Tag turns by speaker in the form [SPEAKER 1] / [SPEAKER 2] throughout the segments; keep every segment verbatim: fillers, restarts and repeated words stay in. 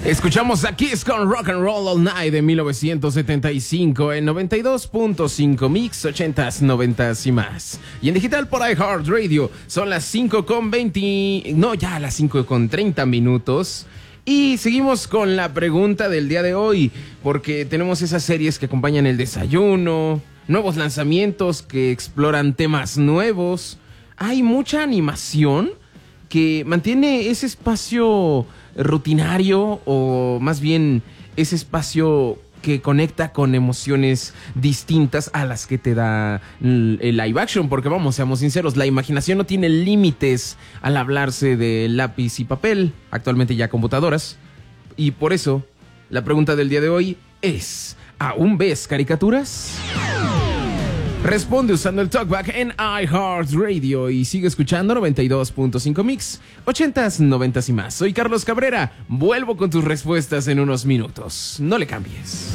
[SPEAKER 1] Escuchamos a Kiss con Rock and Roll All Night de mil novecientos setenta y cinco en noventa y dos punto cinco Mix, ochentas, noventas y más. Y en digital por iHeartRadio son las cinco con veinte, no, ya las cinco con treinta minutos. Y seguimos con la pregunta del día de hoy, porque tenemos esas series que acompañan el desayuno, nuevos lanzamientos que exploran temas nuevos. Hay mucha animación que mantiene ese espacio rutinario, o más bien ese espacio que conecta con emociones distintas a las que te da el live action, porque vamos, seamos sinceros, la imaginación no tiene límites al hablarse de lápiz y papel, actualmente ya computadoras, y por eso la pregunta del día de hoy es: ¿aún ves caricaturas? Responde usando el TalkBack en iHeartRadio y sigue escuchando noventa y dos punto cinco Mix, ochentas, noventas y más. Soy Carlos Cabrera, vuelvo con tus respuestas en unos minutos. No le cambies.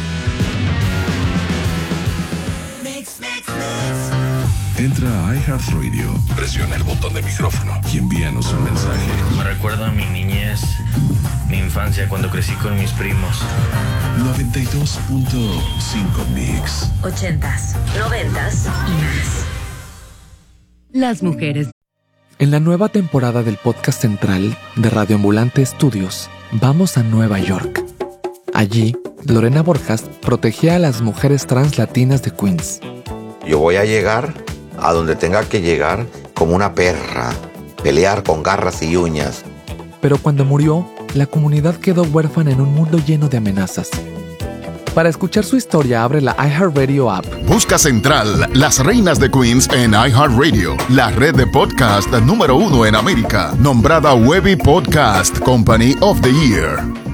[SPEAKER 2] Mix, mix, mix. Entra a iHeartRadio, presiona el botón de micrófono y envíanos un mensaje.
[SPEAKER 3] Me recuerda a mi niñez, mi infancia cuando crecí con mis primos.
[SPEAKER 2] noventa y dos punto cinco Mix.
[SPEAKER 4] Ochentas, noventas y más.
[SPEAKER 5] Las mujeres.
[SPEAKER 6] En la nueva temporada del podcast central de Radio Ambulante Estudios, vamos a Nueva York. Allí, Lorena Borjas protegía a las mujeres trans latinas de Queens.
[SPEAKER 7] Yo voy a llegar a donde tenga que llegar como una perra, pelear con garras y uñas.
[SPEAKER 6] Pero cuando murió, la comunidad quedó huérfana en un mundo lleno de amenazas. Para escuchar su historia, abre la iHeartRadio app.
[SPEAKER 8] Busca Central, Las Reinas de Queens en iHeartRadio, la red de podcast número uno en América, nombrada Webby Podcast Company of the Year.